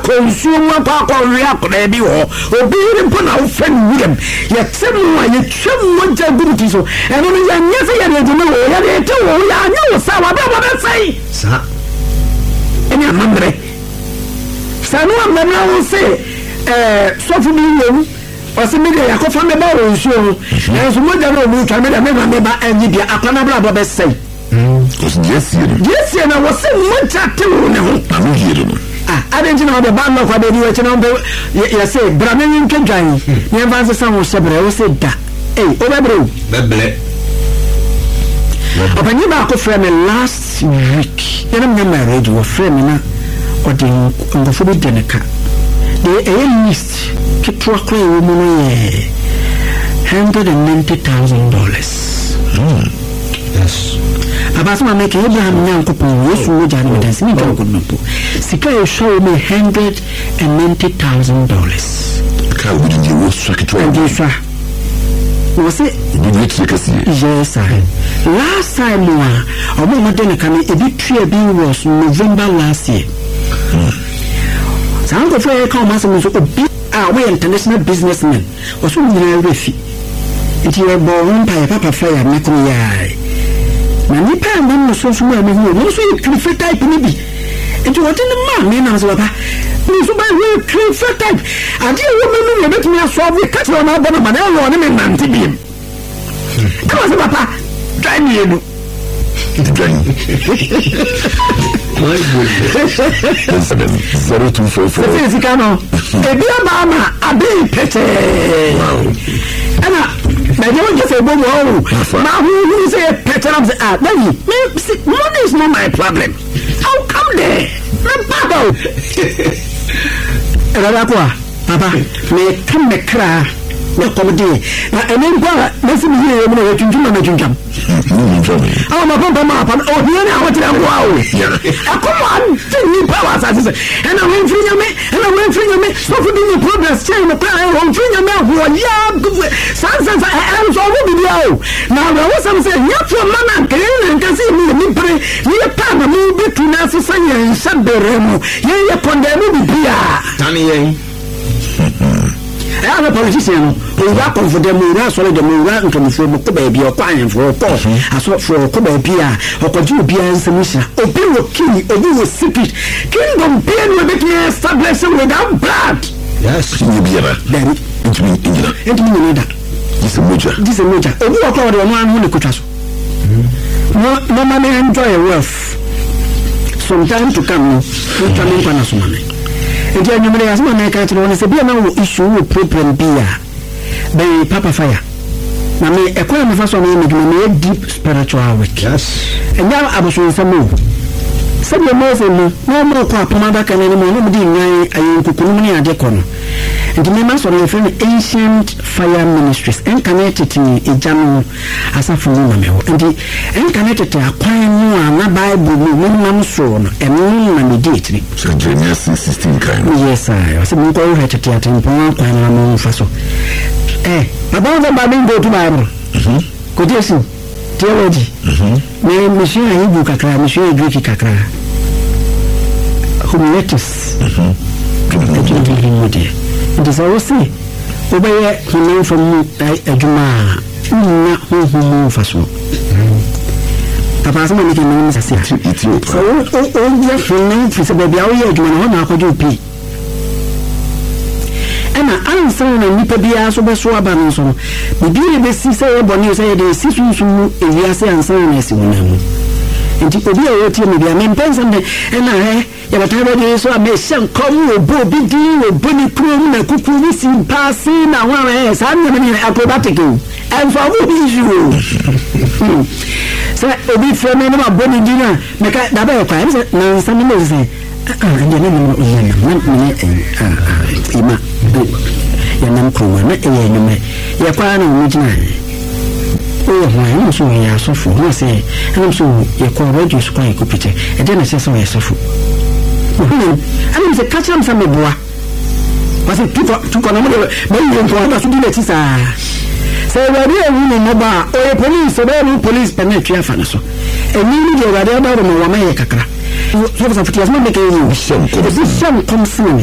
consume kwa react na bi ho obi mpo na wo fa nwuram ye tsemu a ye twem wonja guruti so eno no ya nyese ya de no ya de te wo ya anya wo sa wa ba ba sai sa eni amamre sanu amana wo se sofu bi wo osimide yakofa me ba wo nsuo enso moja no mu twa me da me ba anyi bia akwana bra bo be sai cuz yes na wo se moja te wo ne ho amu yire no adenji na ba no kwa de ni weche na mbe ya se bra me nke dwan ni envanse san wo sebre wo se da o bebre opanyi ba ko frame last week yana me marriage wo frame na odi ngofo bi deneka the list kitwa kwa woman $190,000 yes abasema make Abraham nyankopo Yesu moja ni dansi ni janko nopo sika e show me $190,000 ka wudi je wo so kitwa ndiswa wo se ni weti kasi yes last time omo modern kan e bi tue bi was November last year sango for come as so obi we international businessmen was we na refi it you born by papa fire make me yai na ni pa mo so so ma me no so you prefer type ni bi it what in the man me na so papa ni so by we prefer type ade wo me no bet me so we catch on na bona man e wo ne me nante bi come on papa try me you my goodness 0244 c'est sikano e bia mama abi pete ana na you just say bobo ma who say pete am say money is not my problem how come there me babo era kwa papa me come me kra me komedi na enen kwa me si mi ye mo na tunjum na tunjum ma papa ma papa o ni na wati ngwa o akoma ni power asase and I went free me so for the progress change me plan I won free me ho ya sans am so wo bi o na we some say ya for man kan kan say ni pre ni pa na mi bi tu na so sanya nsabere mu ye condemn bi bia tani yen a politician who work for them who so the more into from ko ba bia kwa yen for ko aso for ko ba bia o ko ju bia nsamisha obi wo king obi wo secret kingdom pain will be established without blood yes you be there then it mean that this is moja obi wo ko de no anu ne kotwa so no man enjoy wealth sometime to come to come in pana so man and you know as man can to one say be na issue wo problem bia be papa fire na me ekwa me fa so na me deep spiritual work yes and now aboso nsamo sabe mo se no mo ko apoma da kan ni mo no di nyan ayen kokunu ni ade kono and me ma so na friend ancient fire ministries and connected to ejam asafo ni na me ho and connected to akwan na bible mo nam so no eno na me date ni so Jeremiah 16 kind yes I was mo ko retete atempo akwan na mo fa so baba on ba go to bible ko jesu theology me monsieur Ibu kakra monsieur Greek kakra humanities it is also obey him from Ajuma na hu faso papa so me ke no say Ethiopia so o ya hunu fi se bia o ya Ajuma na ko jopi ana ansa na nipa bia so be so aba no so bibi be si se e boni se de si sunsun ewiase ansa na si wonamu enti obi a wotie me bia me pensa de na ya bataba de so ame shan kom obo bi di obo ni krom na kuku ni si pasi na wa sa na me acrobatic and for who is you so obi frame na ma boni di na me ka da ba kwa na sa me no say ande na ima ya nam kroma na e no me ya kwa na mu gina oh my so ya so fu no say am so ya kwa reduce kwa ko pite e de na say so ya so fu ani se catch am some boa parce que tout qu'on a mais il faut pas se dire ça c'est vrai oui no ba o police o police penetra fa na so e ni de wa de ba mo wa mai kakra so for futias mo make you some come